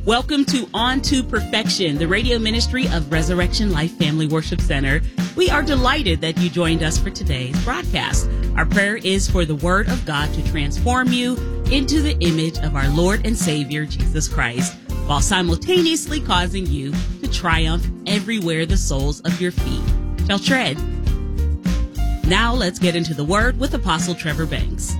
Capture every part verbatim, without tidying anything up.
Welcome to On to Perfection, the radio ministry of Resurrection Life Family Worship Center. We are delighted that you joined us for today's broadcast. Our prayer is for the Word of God to transform you into the image of our Lord and Savior, Jesus Christ, while simultaneously causing you to triumph everywhere the soles of your feet shall tread. Now let's get into the Word with Apostle Trevor Banks.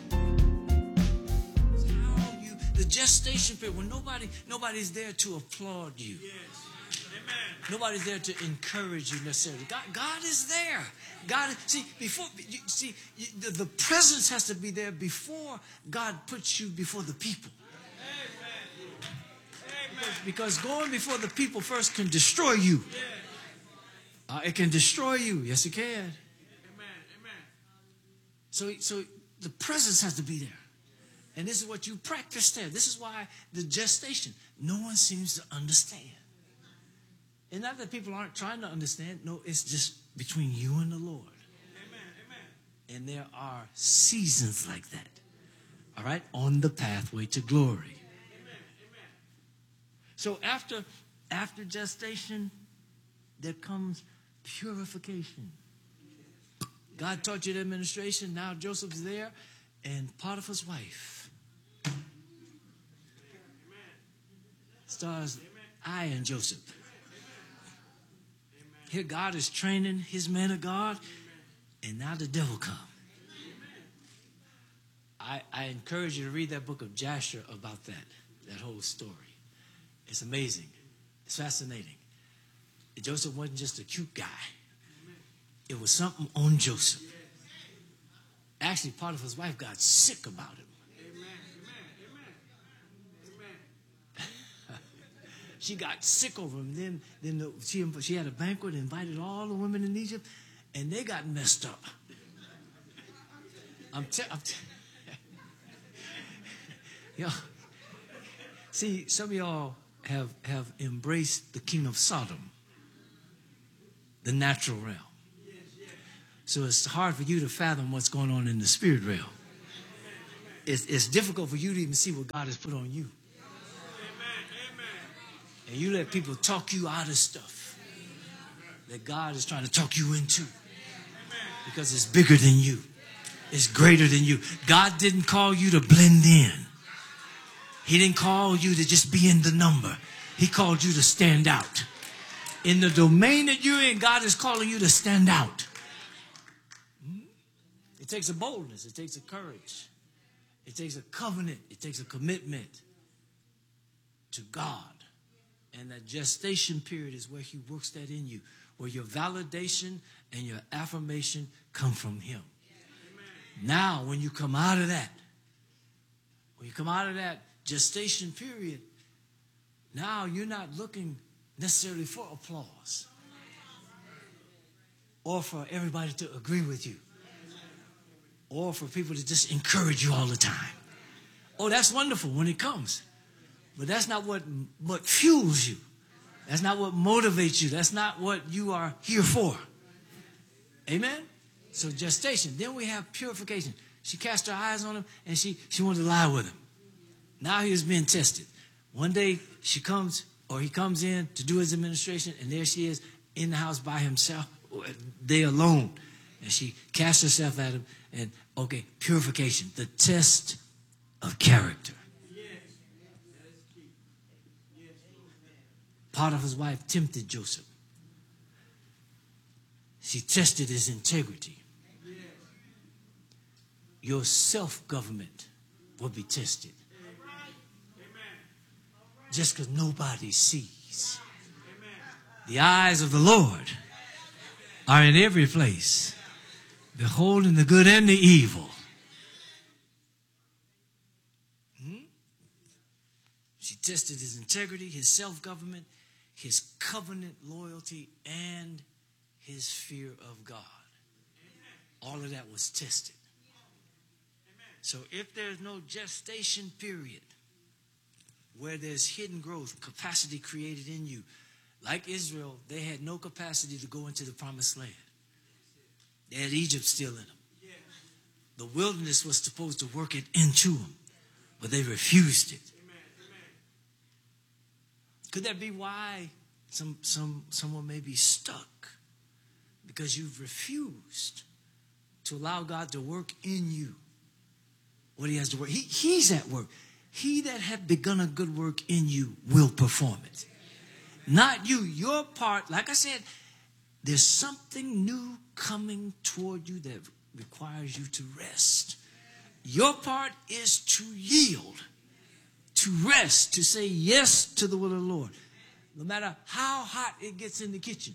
The gestation period when nobody nobody's there to applaud you. Yes. Amen. Nobody's there to encourage you necessarily. God, God is there. God, see before you see you, the, the presence has to be there before God puts you before the people. Amen. Because, because going before the people first can destroy you. Yes. Uh, it can destroy you. Yes, it can. Amen. Amen. So, so the presence has to be there. And this is what you practice there. This is why the gestation, no one seems to understand. And not that people aren't trying to understand. No, it's just between you and the Lord. Amen. Amen. And there are seasons like that. All right? On the pathway to glory. Amen. Amen. So after, after gestation, there comes purification. God taught you the administration. Now Joseph's there. And Potiphar's wife stars I and Joseph. Here God is training his men of God, and now the devil come. I, I encourage you to read that book of Jasher about that, that whole story. It's amazing. It's fascinating. Joseph wasn't just a cute guy. It was something on Joseph. Actually, Potiphar's wife got sick about him. Amen. Amen. Amen. She got sick over him. Then, then the, she, she had a banquet and invited all the women in Egypt, and they got messed up. I'm te- I'm te- y'all, see, some of y'all have, have embraced the king of Sodom, the natural realm. So it's hard for you to fathom what's going on in the spirit realm. It's, it's difficult for you to even see what God has put on you. And you let people talk you out of stuff that God is trying to talk you into. Because it's bigger than you. It's greater than you. God didn't call you to blend in. He didn't call you to just be in the number. He called you to stand out. In the domain that you're in, God is calling you to stand out. It takes a boldness. It takes a courage. It takes a covenant. It takes a commitment to God. And that gestation period is where he works that in you, where your validation and your affirmation come from him. Amen. Now, when you come out of that, when you come out of that gestation period, now you're not looking necessarily for applause or for everybody to agree with you, or for people to just encourage you all the time. Oh, that's wonderful when it comes. But that's not what, what fuels you. That's not what motivates you. That's not what you are here for. Amen? So gestation. Then we have purification. She cast her eyes on him, and she, she wanted to lie with him. Now he is being tested. One day she comes, or he comes in to do his administration, and there she is in the house by himself. They alone. And she casts herself at him. And, okay, purification, the test of character. Yes. That is key. Yes. Potiphar's wife tempted Joseph. She tested his integrity. Yes. Your self-government will be tested. Amen. Just because nobody sees. Amen. The eyes of the Lord are in every place, beholding the good and the evil. Hmm? She tested his integrity, his self-government, his covenant loyalty, and his fear of God. All of that was tested. So if there's no gestation period where there's hidden growth, capacity created in you, like Israel, they had no capacity to go into the promised land. They had Egypt still in them. The wilderness was supposed to work it into them, but they refused it. Could that be why some, some, someone may be stuck? Because you've refused to allow God to work in you what he has to work. He, he's at work. He that hath begun a good work in you will perform it. Not you. Your part, like I said, there's something new coming toward you that requires you to rest. Your part is to yield, to rest, to say yes to the will of the Lord. No matter how hot it gets in the kitchen.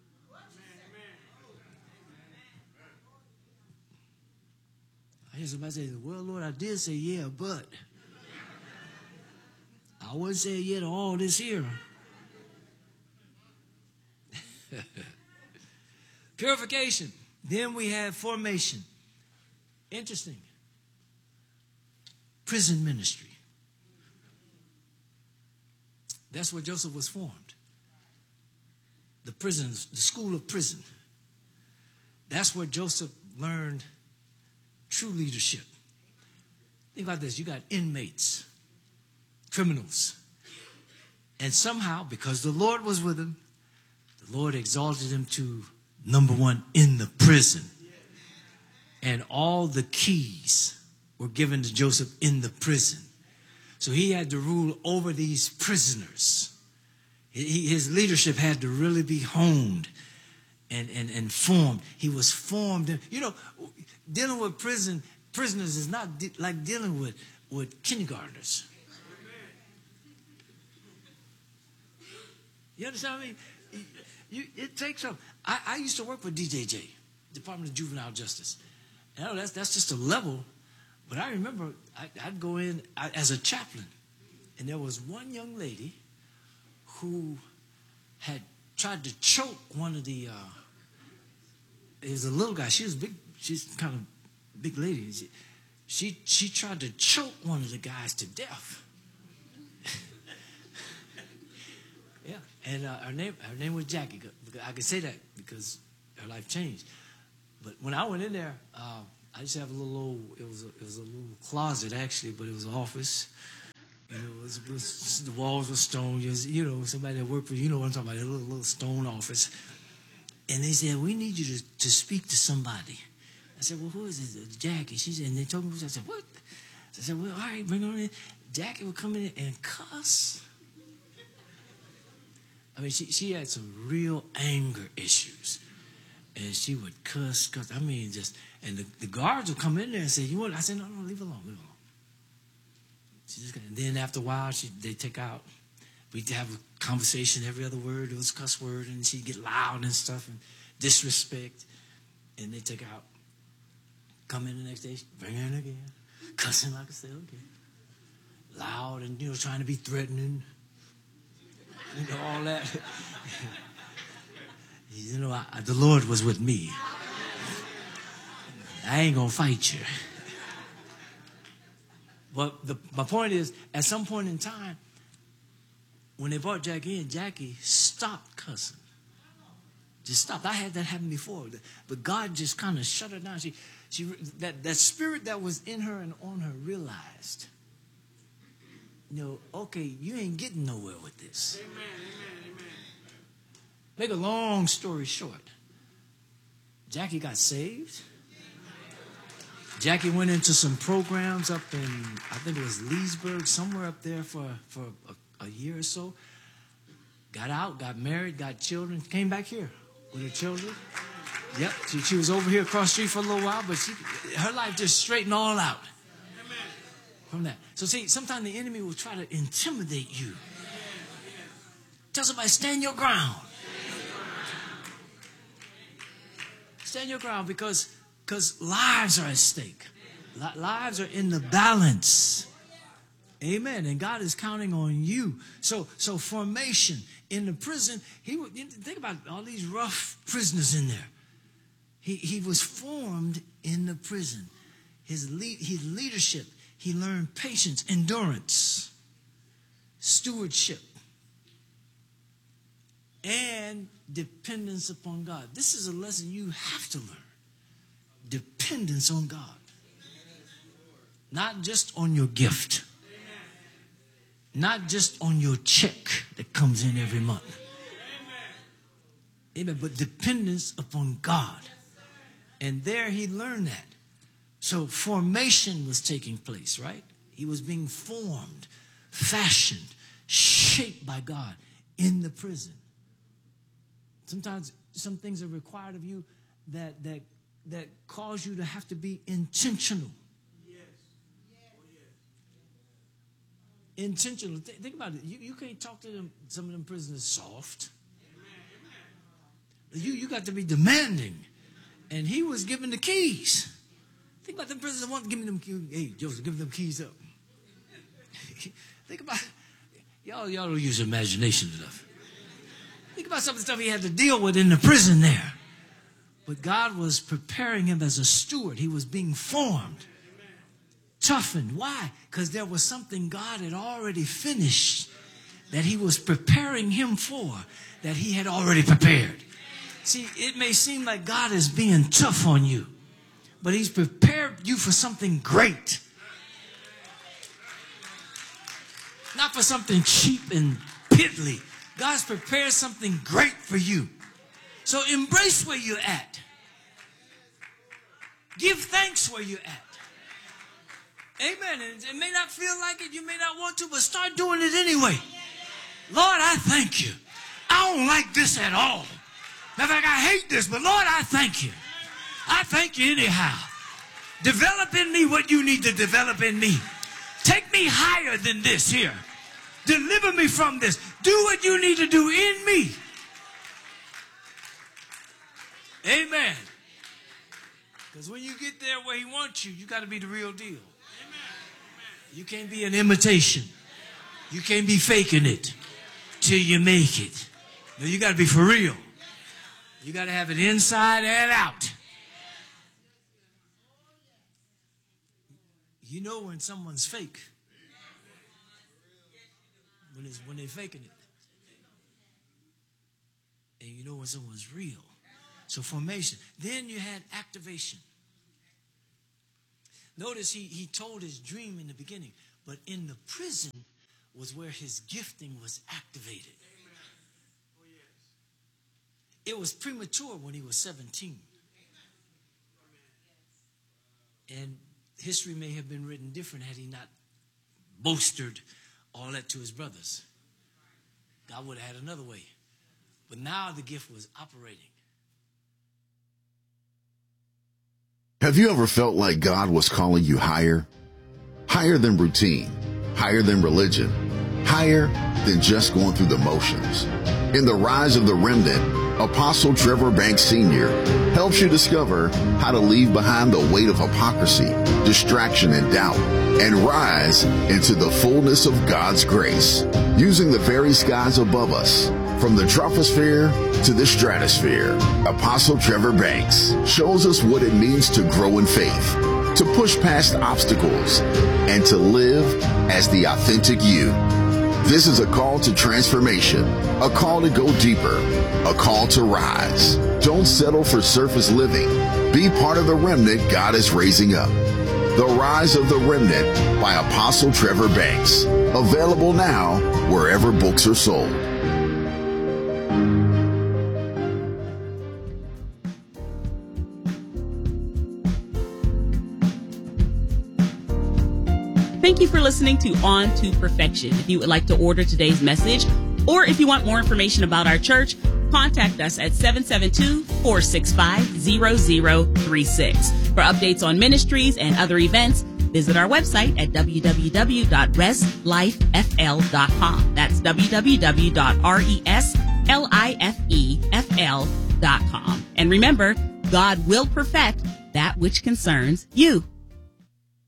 I hear somebody say, well, Lord, I did say yeah, but I wasn't saying yeah to all this here. Purification. Then we have formation. Interesting. Prison ministry. That's where Joseph was formed. The prison, the school of prison. That's where Joseph learned true leadership. Think about this. You got inmates, criminals. And somehow, because the Lord was with him, the Lord exalted him to number one in the prison. And all the keys were given to Joseph in the prison. So he had to rule over these prisoners. He, his leadership had to really be honed and, and, and formed. He was formed. You know, dealing with prison prisoners is not de- like dealing with, with kindergartners. You understand what I mean? You, it takes some. I, I used to work with D J J, Department of Juvenile Justice. You know, that's that's just a level. But I remember I, I'd go in I, as a chaplain, and there was one young lady who had tried to choke one of the. Uh, it was a little guy. She was big. She's kind of big lady. She, she she tried to choke one of the guys to death. Yeah, and uh, her name her name was Jackie. I can say that because her life changed. But when I went in there, uh, I used to have a little old, it was a, it was a little closet actually, but it was an office. You know, it was, it was, the walls were stone. You, was, you know, somebody that worked for you know what I'm talking about, a little, little stone office. And they said, we need you to, to speak to somebody. I said, well, who is it? Jackie. She said, and they told me, I said, what? I said, well, all right, bring her in. Jackie would come in and cuss. I mean, she, she had some real anger issues. And she would cuss, cuss. I mean, just, and the, the guards would come in there and say, you want, I said, no, no, leave it alone, leave it alone. She just, and then after a while, she, they take out, we'd have a conversation, every other word, it was a cuss word, and she'd get loud and stuff, and disrespect. And they take out, come in the next day, bring her in again, cussing like I said, okay. Loud and, you know, trying to be threatening. You know, all that. You know, I, the Lord was with me. I ain't going to fight you. But the, my point is, at some point in time, when they brought Jackie in, Jackie stopped cussing. Just stopped. I had that happen before. But God just kind of shut her down. She, she, that, that spirit that was in her and on her realized, you know, okay, you ain't getting nowhere with this. Amen, amen, amen. Make a long story short, Jackie got saved. Jackie went into some programs up in, I think it was Leesburg, somewhere up there for, for a, a year or so. Got out, got married, got children, came back here with her children. Yep, she, she was over here across the street for a little while, but she, her life just straightened all out. From that. So see, sometimes the enemy will try to intimidate you. Tell somebody, stand your ground. Stand your ground because because lives are at stake. Lives are in the balance. Amen. And God is counting on you. So so formation in the prison, he would think about all these rough prisoners in there. He he was formed in the prison. His lead, his leadership. He learned patience, endurance, stewardship, and dependence upon God. This is a lesson you have to learn. Dependence on God. Not just on your gift. Not just on your check that comes in every month. Amen. But dependence upon God. And there he learned that. So formation was taking place, right? He was being formed, fashioned, shaped by God in the prison. Sometimes some things are required of you that that that cause you to have to be intentional. Yes. Oh, yes. Intentional. Th- think about it. You, you can't talk to them, some of them prisoners soft. Amen. Amen. You you got to be demanding. And he was given the keys. Think about them prisoners wanting to give me them keys. Hey, Joseph, give them keys up. Think about it. Y'all, y'all don't use your imagination enough. Think about some of the stuff he had to deal with in the prison there. But God was preparing him as a steward. He was being formed, toughened. Why? Because there was something God had already finished that he was preparing him for, that he had already prepared. See, it may seem like God is being tough on you, but he's prepared you for something great. Not for something cheap and piddly. God's prepared something great for you. So embrace where you're at. Give thanks where you're at. Amen. It, it may not feel like it. You may not want to, but start doing it anyway. Lord, I thank you. I don't like this at all. Matter of fact, I hate this, but Lord, I thank you. I thank you anyhow. Develop in me what you need to develop in me. Take me higher than this here. Deliver me from this. Do what you need to do in me. Amen. Because when you get there where he wants you, you got to be the real deal. You can't be an imitation. You can't be faking it till you make it. No, you got to be for real. You got to have it inside and out. You know when someone's fake. When it's when they're faking it. And you know when someone's real. So formation. Then you had activation. Notice he, he told his dream in the beginning. But in the prison was where his gifting was activated. It was premature when he was seventeen. And history may have been written different had he not boasted all that to his brothers. God would have had another way. But now the gift was operating. Have you ever felt like God was calling you higher? Higher than routine, higher than religion, higher than just going through the motions. In The Rise of the Remnant, Apostle Trevor Banks Senior helps you discover how to leave behind the weight of hypocrisy, distraction, and doubt, and rise into the fullness of God's grace, using the very skies above us. From the troposphere to the stratosphere, Apostle Trevor Banks shows us what it means to grow in faith, to push past obstacles, and to live as the authentic you. This is a call to transformation, a call to go deeper, a call to rise. Don't settle for surface living. Be part of the remnant God is raising up. The Rise of the Remnant by Apostle Trevor Banks. Available now wherever books are sold. Thank you for listening to On to Perfection. If you would like to order today's message, or if you want more information about our church, contact us at seven seven two, four six five, zero zero three six. For updates on ministries and other events, visit our website at w w w dot res life f l dot com. That's w w w dot res life f l dot com. And remember, God will perfect that which concerns you.